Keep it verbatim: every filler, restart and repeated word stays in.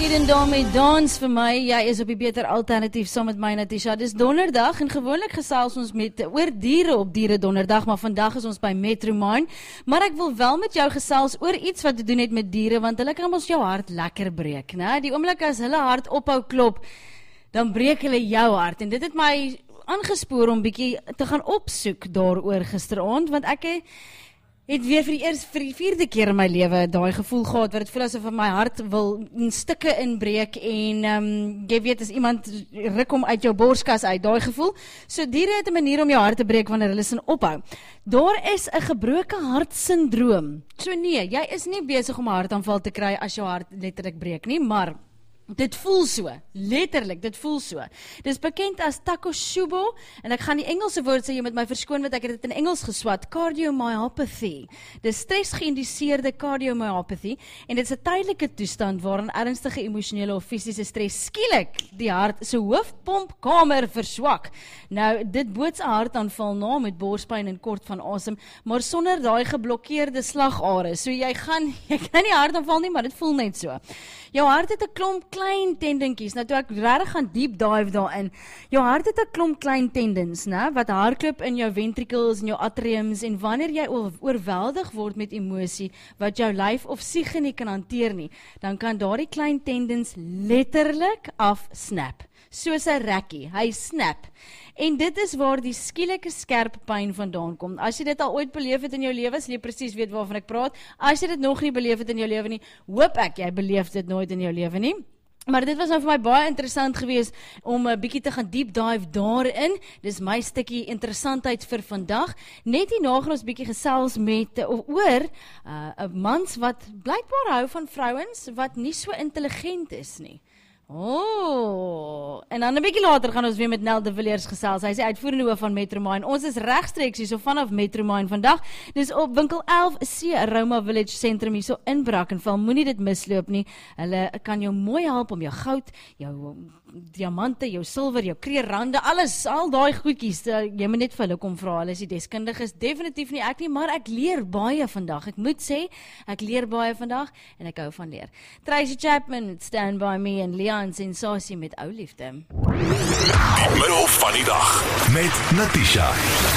hier en daarmee dans vir my. Jy is op die beter alternatief saam met my Natisha. Dis donderdag en gewoonlik gesels ons met oor diere op diere donderdag, maar vandag is ons by Metromine. Maar ek wil wel met jou gesels oor iets wat te doen het met diere, want hulle kan ons jou hart lekker breek, né? Die oomblik as hulle hart ophou klop, dan breek hulle jou hart. En dit het my aangespoor om bietjie te gaan opsoek daaroor gisteraand, want ek het weer vir die eerste, vir die vierde keer in my lewe daai gevoel gehad, wat het voel asof my hart wil in stukke inbreek en um, jy weet, as iemand ruk hom uit jou borskas uit, daai gevoel. So diere het 'n manier om jou hart te breek wanneer hulle sin ophou. Daar is 'n gebroke hart syndroom. So nee, jy is nie besig om 'n hartaanval te kry as jou hart letterlik breek nie, maar dit voel so, letterlik, dit voel so. Dit is bekend as Takotsubo, en ek gaan die Engelse woord sê, jy moet my verskoon, want ek het dit in Engels geswat, cardiomyopathy. Dit is stresgeïnduseerde cardiomyopathy, en dit is 'n tydelike toestand waarin ernstige emosionele of fisiese stres skielik die hart se hoofpompkamer verswak. Nou, dit boots 'n hartaanval na met borspyn en kort van asem, maar sonder daai geblokkeerde slagare. So jy gaan, jy kry nie hartaanval nie, maar dit voel net so. Jou hart het 'n klomp klein tendentjies. Nou toe ek regtig gaan deep dive daarin. Jou hart het 'n klomp klein tendons, né, wat hardloop in jou ventricles en jou atriums, en wanneer jy oorweldig word met emosie wat jou lyf of siege nie kan hanteer nie, dan kan daardie klein tendons letterlik afsnap. Soos 'n rekkie, hy snap. En dit is waar die skielike skerp pyn vandaan kom. As jy dit al ooit beleef het in jou lewe, sal jy presies weet waarvan ek praat. As jy dit nog nie beleef het in jou lewe nie, hoop ek jy beleef dit nooit in jou lewe nie. Maar dit was nou vir my baie interessant geweest om 'n bietjie te gaan deep dive daarin. Dis my stukkie interessantheid vir vandag. Net hierna gaan ons bietjie gesels met of oor 'n uh, mans wat blykbaar hou van vrouens wat nie so intelligent is nie. Oh, en dan 'n bietjie later gaan ons weer met Nel de Villiers gesels. Hy is die uitvoerende hoof van Metromine. Ons is regstreeks hier so vanaf Metromine vandag. Dis op winkel elf C Aroma Village sentrum hier so in Brackenfell. Moenie dit misloop nie. Hulle kan jou mooi help om jou goud, jou diamante, jou silwer, jou kreerrande, alles, al daai goedjies. Jy moet net vir hulle kom vra. Hulle is die deskundiges, definitief nie ek nie, maar ek leer baie vandag. Ek moet sê, ek leer baie vandag en ek hou van leer. Tracy Chapman, Stand By Me, en Leon Sensasie met Ou Liefde. Die middel van die dag met Natisha.